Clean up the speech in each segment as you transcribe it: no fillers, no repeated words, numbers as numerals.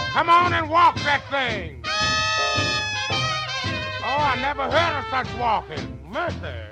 Come on and walk that thing. Oh, I never heard of such walking. Mercy.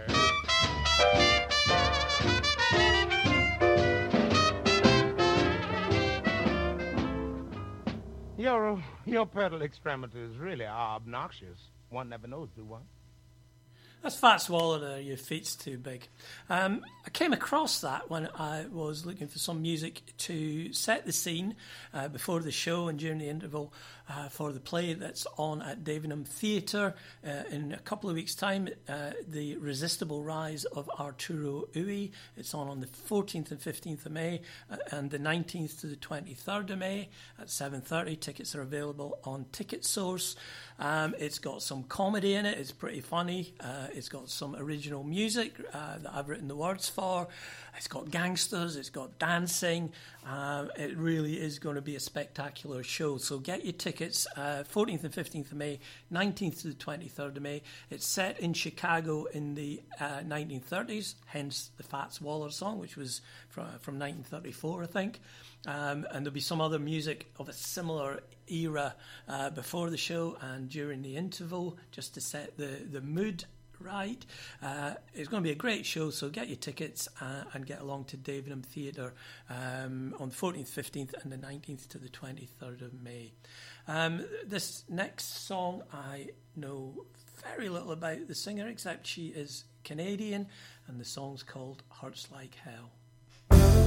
Your pedal extremities really are obnoxious. One never knows, do one? That's Fats Waller there, Your Feet's Too Big. I came across that when I was looking for some music to set the scene before the show and during the interval for the play that's on at Davenham Theatre in a couple of weeks' time, The Resistible Rise of Arturo Ui. It's on the 14th and 15th of May and the 19th to the 23rd of May at 7:30. Tickets are available on Ticket Source. It's got some comedy in it. It's pretty funny. It's got some original music that I've written the words for. It's got gangsters. It's got dancing. It really is going to be a spectacular show. So get your tickets. 14th and 15th of May, 19th to the 23rd of May. It's set in Chicago in the 1930s, hence the Fats Waller song, which was from 1934, I think. And there'll be some other music of a similar era before the show and during the interval, just to set the mood right. It's going to be a great show, so get your tickets and get along to Davenham Theatre on the 14th, 15th and the 19th to the 23rd of May. This next song, I know very little about the singer, except she is Canadian, and the song's called Hurts Like Hell.